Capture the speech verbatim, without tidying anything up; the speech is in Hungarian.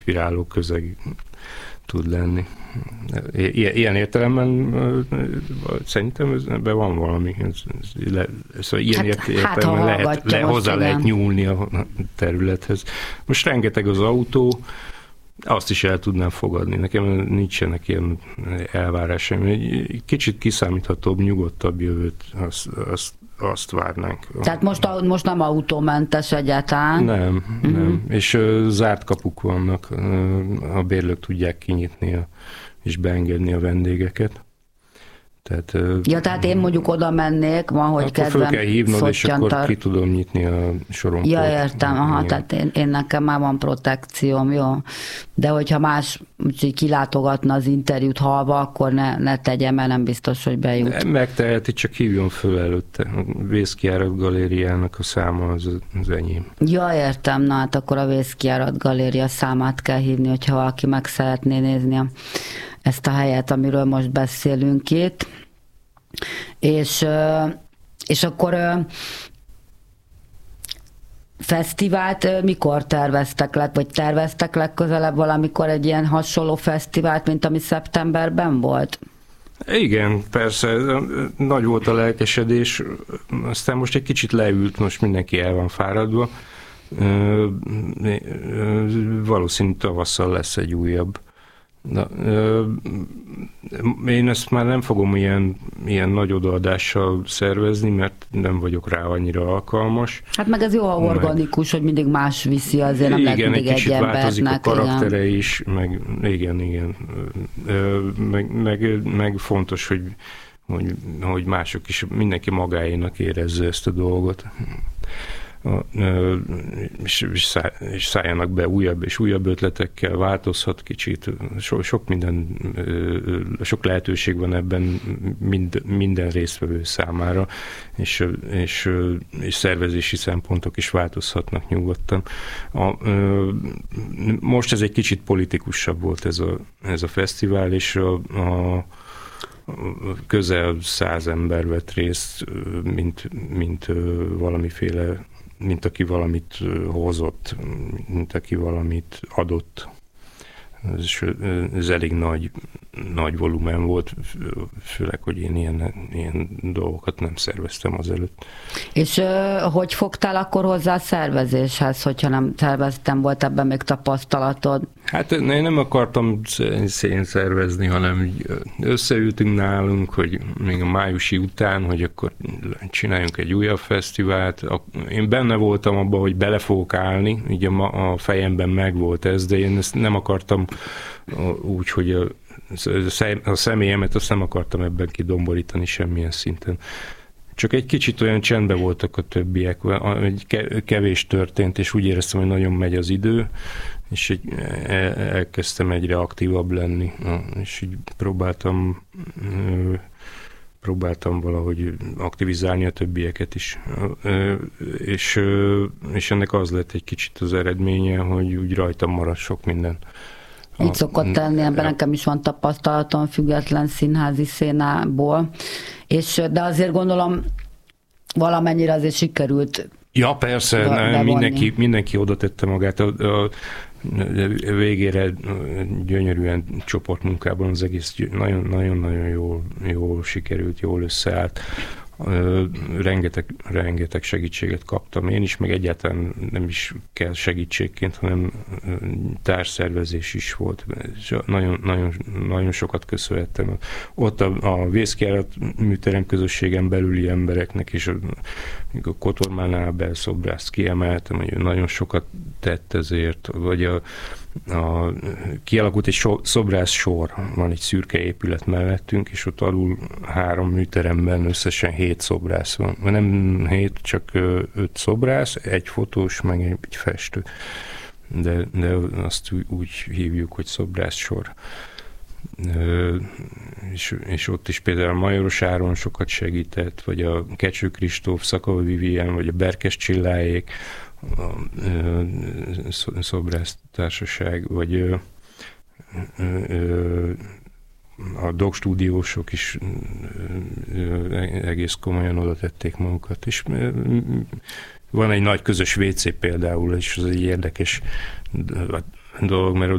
inspiráló közeg tud lenni. Ilyen, ilyen értelemben szerintem ebben van valami. Ez, ez le, szóval ilyen hát, értelemben hát, lehet, le, hozzá igen. lehet nyúlni a területhez. Most rengeteg az autó, azt is el tudnám fogadni. Nekem nincsenek ilyen elvárásaim. Egy kicsit kiszámíthatóbb, nyugodtabb jövőt, azt, azt, azt várnánk. Tehát most, most nem autómentes egyáltalán? Nem, uh-huh. nem. És uh, zárt kapuk vannak. Uh, a bérlők tudják kinyitni a, és beengedni a vendégeket. Tehát, ja, tehát én mondjuk oda mennék, van, hogy kedvem föl kell hívnod, és akkor ki tudom nyitni a soron. Ja, értem, aha, igen. Tehát én, én nekem már van protekcióm, jó. De hogyha más úgyhogy kilátogatna az interjút halva, akkor ne, ne tegye, mert nem biztos, hogy bejut. Megteheti, csak hívjon föl előtte. A Vészkijárat Galériának a száma az, az enyém. Ja, értem, na hát akkor a Vészkijárat Galéria számát kell hívni, hogyha valaki meg szeretné nézni a ezt a helyet, amiről most beszélünk itt. És, és akkor fesztivált mikor terveztek le, vagy terveztek legközelebb valamikor egy ilyen hasonló fesztivált, mint ami szeptemberben volt? Igen, persze, nagy volt a lelkesedés, aztán most egy kicsit leült, most mindenki el van fáradva. Valószínű tavasszal lesz egy újabb. Na, ö, én ezt már nem fogom ilyen, ilyen nagy odaadással szervezni, mert nem vagyok rá annyira alkalmas. Hát meg ez jó, ha organikus, meg, hogy mindig más viszi, azért nem lehet mindig egy, egy embernek. Igen, egy kicsit változik a karaktere igen. is, meg igen, igen. Ö, meg, meg, meg fontos, hogy, hogy, hogy mások is, mindenki magáénak érezze ezt a dolgot. És, és szálljanak be újabb és újabb ötletekkel, változhat kicsit, so, sok minden, sok lehetőség van ebben mind, minden résztvevő számára, és, és, és szervezési szempontok is változhatnak nyugodtan. A, most ez egy kicsit politikusabb volt ez a, ez a fesztivál, és a, a közel száz ember vett részt, mint, mint valamiféle mint aki valamit hozott, mint aki valamit adott. Ez, ez elég nagy, nagy volumen volt, főleg, hogy én ilyen, ilyen dolgokat nem szerveztem azelőtt. És uh, hogy fogtál akkor hozzá a szervezéshez, hogyha nem szerveztem, volt ebben még tapasztalatod? Hát én nem akartam szén szervezni, hanem összeültünk nálunk, hogy még a májusi után, hogy akkor csináljunk egy újabb fesztivált. Én benne voltam abban, hogy bele fogok állni, így a, a fejemben megvolt ez, de én ezt nem akartam úgy, hogy a, a személyemet azt nem akartam ebben kidomborítani semmilyen szinten. Csak egy kicsit olyan csendben voltak a többiek, egy kevés történt, és úgy éreztem, hogy nagyon megy az idő, és egy, elkezdtem egyre aktívabb lenni, és így próbáltam, próbáltam valahogy aktivizálni a többieket is. És, és ennek az lett egy kicsit az eredménye, hogy úgy rajtam maradt sok minden. Így szokott tenni, ebben nekem is van tapasztalatom független színházi szénából, és, de azért gondolom valamennyire azért sikerült. Ja, persze, nem, mindenki, mindenki oda tette magát. A, a, a végére gyönyörűen csoportmunkában az egész nagyon-nagyon jól, jól sikerült, jól összeállt. Rengeteg, rengeteg segítséget kaptam én is, meg egyáltalán nem is kell segítségként, hanem társszervezés is volt. Nagyon, nagyon, nagyon sokat köszönhettem. Ott a, a Vészkijárat műterem közösségen belüli embereknek, és a, a Kotormán Ábel szobrászt kiemeltem, hogy nagyon sokat tett ezért, vagy a A, kialakult egy so, szobrász sor, van egy szürke épület mellettünk, és ott alul három műteremben összesen hét szobrász van. Nem hét, csak öt szobrász, egy fotós, meg egy festő. De, de azt úgy hívjuk, hogy szobrász sor. És, és ott is például Majoros Áron sokat segített, vagy a Kecső Kristóf, Szakava Vivien, vagy a Berkes Csilláék, a szobrász társaság, vagy a Dog stúdiósok is egész komolyan oda tették magukat. És van egy nagy közös vé cé például, és az egy érdekes, dolog, mert